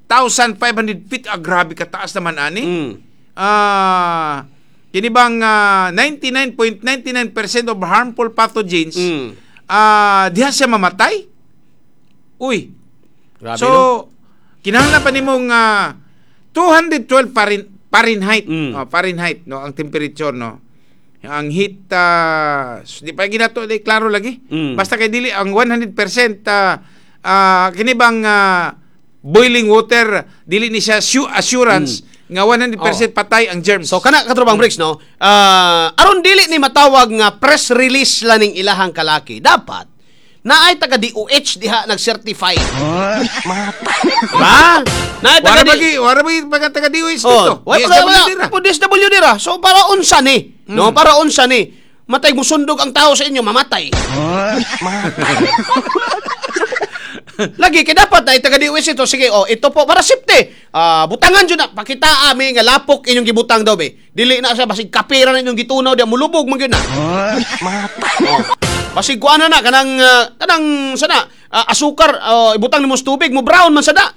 8,500 feet. Grabe kataas naman, ani. Kini bang 99.99% of harmful pathogens diha siya mamatay? Uy. Grabe, so, kinahanglan pa nimong 212 Fahrenheit. Fahrenheit, no, ang temperature, no. Ang heat, di pa ginato, klaro lagi. Basta kay dili, ang 100% kini bang boiling water, dili ni siya assurance nga 100% patay ang germs. So, kana katrobang Bricks, no? Aron dili ni matawag nga press release laning ilahang kalaki. Dapat, naay taga DOH diha nag-certify. Ba? Naay taga wala bagi taga DOH dito. DSW dira. So para unsa ni? No, para unsa ni? Matay mo sundog ang tao sa inyo, mamatay. Lagi kay dapat na taga DOH ito. Sige, ito po para safety. Butangan jud na pakita ami nga lapok inyong gibutang daw be. Dili na siya basig kapira na inyong gitunaw dia mulubog man gyud na. Basig kuana na kanang sana asukar ibutang nimo sa tubig mo brown man sada.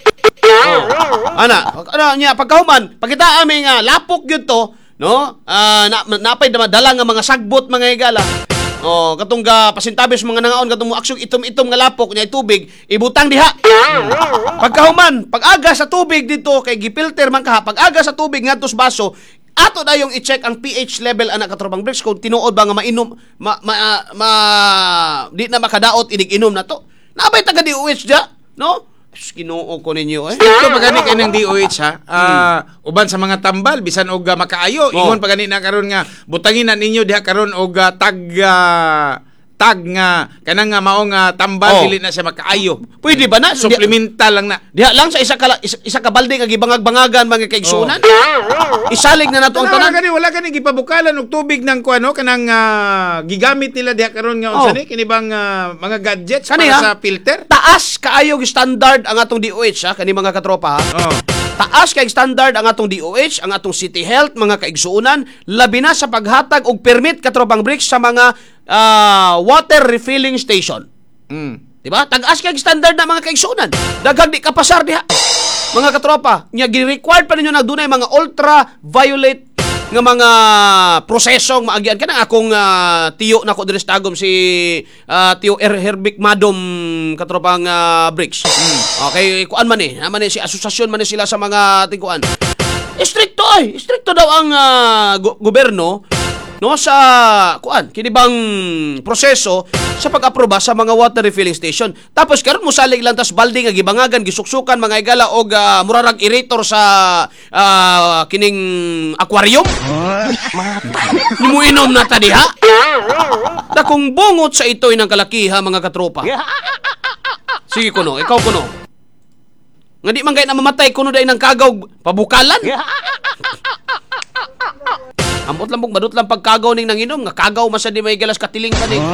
Ana nya pagkahuman pakita ami nga lapok gyud to, no? Napay madala nga mga sagbot mga higala. Katong pasintabis mga nangaon katong mo aksyon itom-itom nga lapok nya tubig ibutang diha. Pagkahuman pag-aga sa tubig dito kay gipilter man ka pag-aga sa tubig ngadto sa baso. Ato na yung i-check ang pH level anak katrobang Bricks kung tinuod ba nga mainom di na makadaot inig-inom na to. Nabay taga DOH ja, no? Ginoo ko ninyo Ito pagani kay ng DOH uban sa mga tambal bisan og makaayo ingon pagani na karon nga butangin na ninyo diha karon og tag nga kanang nga mao nga tambal dili na siya makaayo. Pwede ba na supplemental lang na. Diha lang sa isa ka balde nga gibangag-bangagan mga kaigsunan. Isalig na nato ang tanan. Wala gani gipabukalan og tubig ng kuano kanang gigamit nila diha karon nga unsa ni kini bang mga gadgets para sa filter. Taas kaayo standard ang atong DOH kani mga katropa Taas kay standard ang atong DOH, ang atong City Health, mga kaigsuunan, labi na sa paghatag og permit katropang Bricks sa mga water refilling station. Diba? Tag-as kay standard na mga kaigsuunan. Daghang di kapasar diha. Mga katropa, nya gi-required pa ninyo na dunay mga ultraviolet nga mga prosesong maagian kanang akong tiyo nako diri sa tagom si tiyo Herbik Madom katropang Bricks. Okay, kuan man ni, naman si asosasyon man ni sila sa mga tiguan. Stricto daw ang gobyerno no sa kuan kini bang proseso sa pag-aproba sa mga water refilling station. Tapos karon mo salig lang tas balde nga gibangagan gisuksukan mga igala og murarag irritor sa kining aquarium. Nimuinom na ta diha. Dakong bungot sa itoy ng kalakiha mga katropa. Sige kuno, ikaw kuno. Nga di man gay na mamatay kuno day ng kagaw pabukalan. Ambot lang badot lang pagkagaw ning nanginom nga kagaw man sa di may galas katiling pa ning.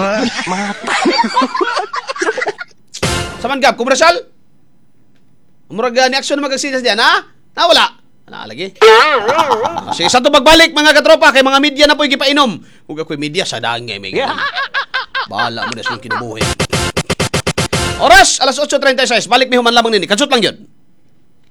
Saman gab komersyal? Murag ni aksyon magasinas diyan ha? Wala. Wala lagi. Sige sa to pagbalik mga katropa kay mga media na po'y gipainom. Ug ako'y media sa dangay may. Bahala mo na sa kinabuhi. Oras alas 8:36 balik mi human lamang nini. Kadsot lang yun.